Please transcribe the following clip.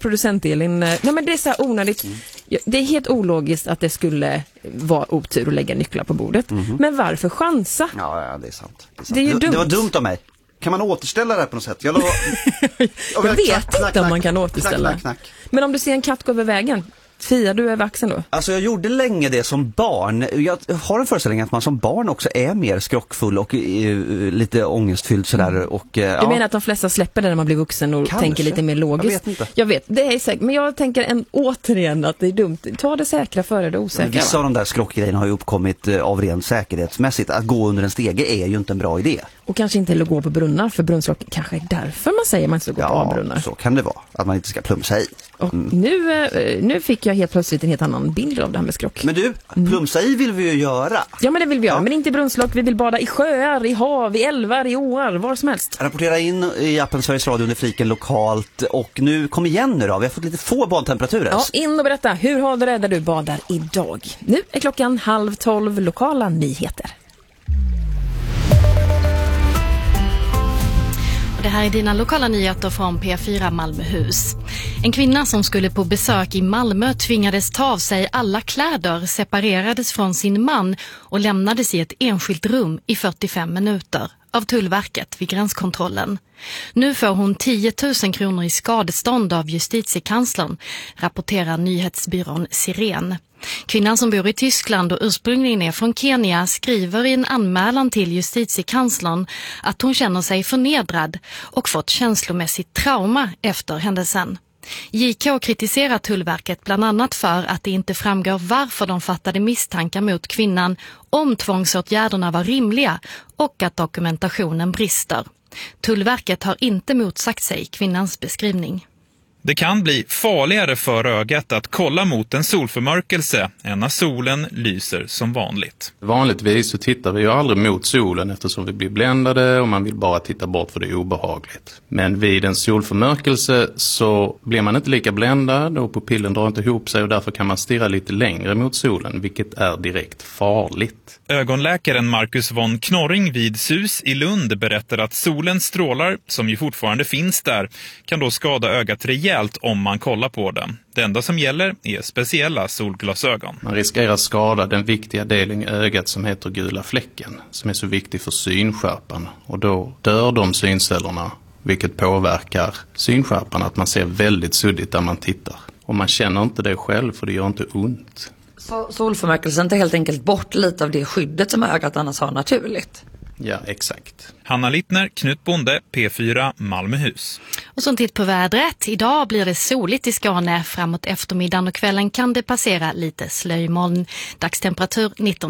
producent Elin. Nej, men det är så här onödigt. Det är helt ologiskt att det skulle vara otur att lägga nycklar på bordet. Men varför chansa? Ja, det är sant. Det är ju dumt. Det var dumt av mig. Kan man återställa det här på något sätt? Jag vet inte om man kan återställa. Knack. Men om du ser en katt gå över vägen, firar du över axeln då? Alltså jag gjorde länge det som barn. Jag har en föreställning att man som barn också är mer skrockfull och lite ångestfylld sådär. Och, du menar att de flesta släpper det när man blir vuxen och tänker lite mer logiskt? Jag vet inte. Jag vet, det är säkert. Men jag tänker återigen att det är dumt. Ta det säkra före det osäkra. Men vissa av de där skrockgrejerna har ju uppkommit av rent säkerhetsmässigt. Att gå under en stege är ju inte en bra idé. Och kanske inte gå på brunnar, för brunnslock kanske är därför man säger att man inte ska gå på avbrunnar. Så kan det vara. Att man inte ska plumsa i. Och nu fick jag helt plötsligt en helt annan bild av det här med skrock. Men du, plumsa i vill vi ju göra. Ja, men det vill vi göra. Men inte i brunnslock. Vi vill bada i sjöar, i hav, i älvar, i åar, var som helst. Rapportera in i appen Sveriges Radio under fliken lokalt. Och nu, kom igen nu då. Vi har fått lite få badtemperaturer. Ja, in och berätta. Hur har du det där du badar idag? Nu är klockan 11:30, lokala nyheter. Det här är dina lokala nyheter från P4 Malmöhus. En kvinna som skulle på besök i Malmö tvingades ta av sig alla kläder, separerades från sin man och lämnades i ett enskilt rum i 45 minuter av Tullverket vid gränskontrollen. Nu får hon 10 000 kronor i skadestånd av justitiekanslern, rapporterar nyhetsbyrån Siren. Kvinnan som bor i Tyskland och ursprungligen är från Kenya skriver i en anmälan till justitiekanslern att hon känner sig förnedrad och fått känslomässigt trauma efter händelsen. JK kritiserar Tullverket bland annat för att det inte framgår varför de fattade misstankar mot kvinnan, om tvångsåtgärderna var rimliga och att dokumentationen brister. Tullverket har inte motsagt sig kvinnans beskrivning. Det kan bli farligare för ögat att kolla mot en solförmörkelse än när solen lyser som vanligt. Vanligtvis så tittar vi ju aldrig mot solen eftersom vi blir bländade och man vill bara titta bort för det är obehagligt. Men vid en solförmörkelse så blir man inte lika bländad och pupillen drar inte ihop sig och därför kan man stirra lite längre mot solen, vilket är direkt farligt. Ögonläkaren Marcus von Knorring vid SUS i Lund berättar att solens strålar, som ju fortfarande finns där, kan då skada ögat rejält om man kollar på den. Det enda som gäller är speciella solglasögon. Man riskerar skada den viktiga delen i ögat som heter gula fläcken, som är så viktig för synskärpan. Och då dör de syncellerna, vilket påverkar synskärpan, att man ser väldigt suddigt där man tittar. Och man känner inte det själv för det gör inte ont. Så solförmörkelsen tar helt enkelt bort lite av det skyddet som ögat annars har naturligt? Ja, exakt. Hanna Littner, Knut Bonde, P4 Malmöhus. Och så titt på vädret. Idag blir det soligt i Skåne. Framåt eftermiddagen och kvällen kan det passera lite slöjmoln. Dagstemperatur 19